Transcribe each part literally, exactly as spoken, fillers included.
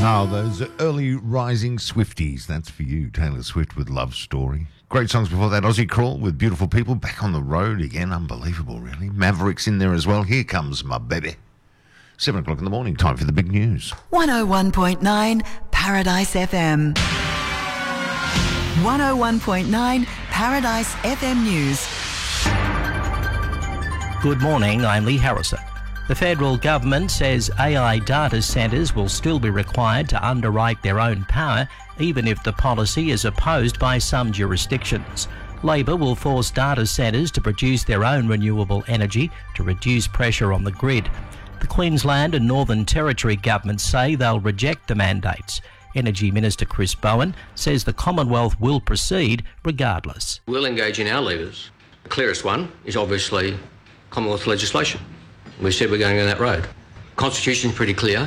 Oh, those early rising Swifties. That's for you, Taylor Swift with Love Story. Great songs before that. Aussie Crawl with Beautiful People. Back on the road again. Unbelievable, really. Mavericks in there as well. Here comes my baby. Seven o'clock in the morning. Time for the big news. one oh one point nine Paradise F M. one oh one point nine Paradise F M News. Good morning, I'm Lee Harrison. The federal government says A I data centres will still be required to underwrite their own power, even if the policy is opposed by some jurisdictions. Labor will force data centres to produce their own renewable energy to reduce pressure on the grid. The Queensland and Northern Territory governments say they'll reject the mandates. Energy Minister Chris Bowen says the Commonwealth will proceed regardless. We'll engage in our levers. The clearest one is obviously Commonwealth legislation. We said we're going down that road. The Constitution's pretty clear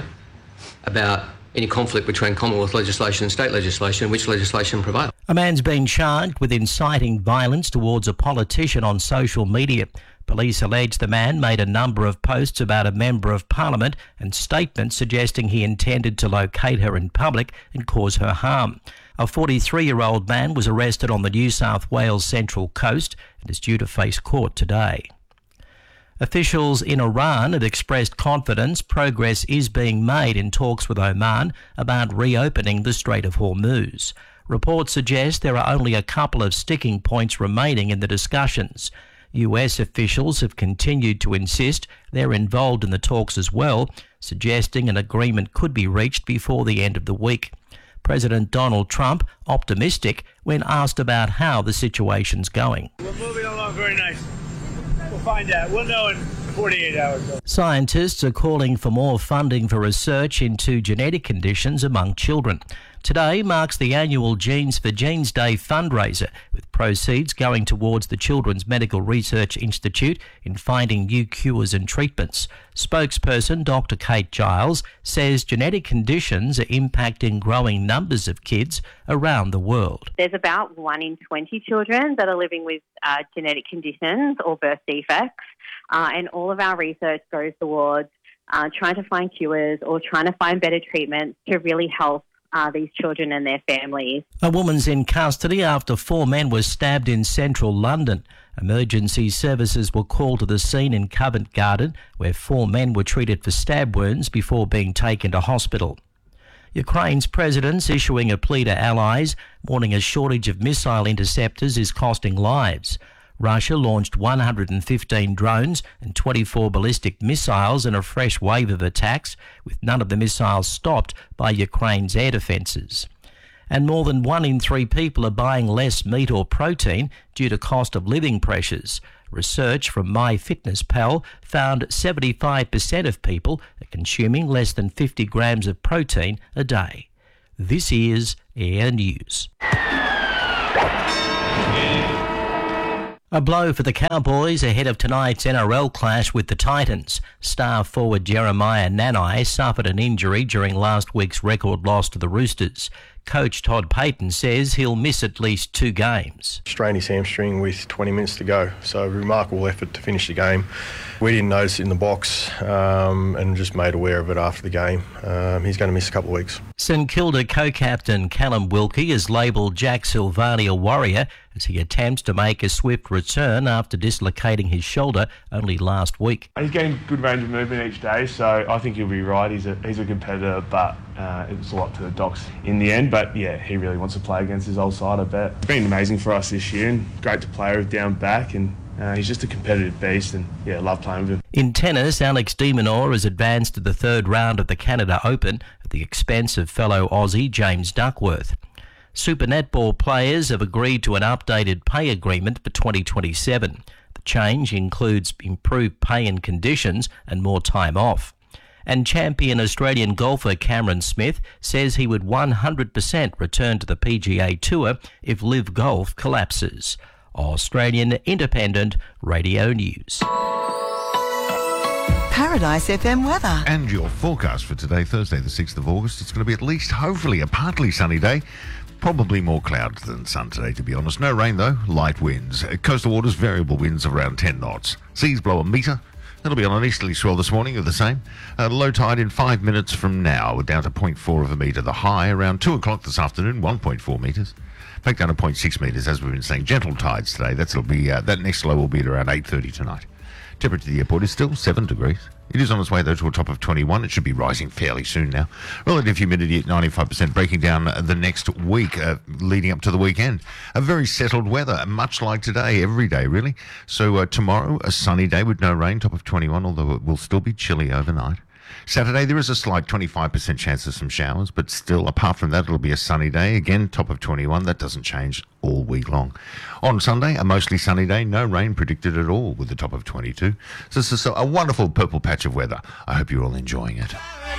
about any conflict between Commonwealth legislation and state legislation, which legislation prevails. A man's been charged with inciting violence towards a politician on social media. Police allege the man made a number of posts about a member of Parliament and statements suggesting he intended to locate her in public and cause her harm. A forty-three-year-old man was arrested on the New South Wales Central Coast and is due to face court today. Officials in Iran have expressed confidence progress is being made in talks with Oman about reopening the Strait of Hormuz. Reports suggest there are only a couple of sticking points remaining in the discussions. U S officials have continued to insist they're involved in the talks as well, suggesting an agreement could be reached before the end of the week. President Donald Trump optimistic when asked about how the situation's going. We're moving along very nicely. We'll find out. We'll know in forty-eight hours. Scientists are calling for more funding for research into genetic conditions among children. Today marks the annual Genes for Genes Day fundraiser, with proceeds going towards the Children's Medical Research Institute in finding new cures and treatments. Spokesperson Doctor Kate Giles says genetic conditions are impacting growing numbers of kids around the world. There's about one in twenty children that are living with uh, genetic conditions or birth defects, uh, and all of our research goes towards uh, trying to find cures or trying to find better treatments to really help Uh, these children and their families. A woman's in custody after four men were stabbed in central London. Emergency services were called to the scene in Covent Garden, where four men were treated for stab wounds before being taken to hospital. Ukraine's president's issuing a plea to allies, warning a shortage of missile interceptors is costing lives. Russia launched one hundred fifteen drones and twenty-four ballistic missiles in a fresh wave of attacks, with none of the missiles stopped by Ukraine's air defences. And more than one in three people are buying less meat or protein due to cost of living pressures. Research from MyFitnessPal found seventy-five percent of people are consuming less than fifty grams of protein a day. This is Air News. A blow for the Cowboys ahead of tonight's N R L clash with the Titans. Star forward Jeremiah Nanai suffered an injury during last week's record loss to the Roosters. Coach Todd Payton says he'll miss at least two games. Strained his hamstring with twenty minutes to go, so remarkable effort to finish the game. We didn't notice it in the box um, and just made aware of it after the game. Um, he's going to miss a couple of weeks. St Kilda co-captain Callum Wilkie has labelled Jack Silvani a warrior as he attempts to make a swift return after dislocating his shoulder only last week. He's getting good range of movement each day, so I think he'll be right. He's a, he's a competitor, but uh, it's a lot to the Docs in the end. But yeah, he really wants to play against his old side, I bet. It's been amazing for us this year and great to play with down back, and uh, he's just a competitive beast, and yeah, love playing with him. In tennis, Alex de Minaur has advanced to the third round of the Canada Open at the expense of fellow Aussie James Duckworth. Super Netball players have agreed to an updated pay agreement for twenty twenty-seven. The change includes improved pay and conditions and more time off. And champion Australian golfer Cameron Smith says he would one hundred percent return to the P G A Tour if Live Golf collapses. Australian Independent Radio News. Paradise F M weather. And your forecast for today, Thursday the sixth of August. It's going to be at least, hopefully, a partly sunny day. Probably more clouds than sun today, to be honest. No rain, though. Light winds. Coastal waters, variable winds of around ten knots. Seas blow a metre. It'll be on an easterly swell this morning of the same. Uh, low tide in five minutes from now. We're down to zero point four of a metre. The high around two o'clock this afternoon, one point four metres. Back down to zero point six metres, as we've been saying. Gentle tides today. That's it'll be uh, that next low will be at around eight thirty tonight. Temperature at the airport is still seven degrees. It is on its way, though, to a top of twenty-one. It should be rising fairly soon now. Relative humidity at ninety-five percent, breaking down the next week, uh, leading up to the weekend. A very settled weather, much like today, every day, really. So uh, tomorrow, a sunny day with no rain, top of twenty-one, although it will still be chilly overnight. Saturday, there is a slight twenty-five percent chance of some showers, but still, apart from that, it'll be a sunny day. Again, top of twenty-one. That doesn't change all week long. On Sunday, a mostly sunny day. No rain predicted at all with the top of twenty-two. So this is a wonderful purple patch of weather. I hope you're all enjoying it.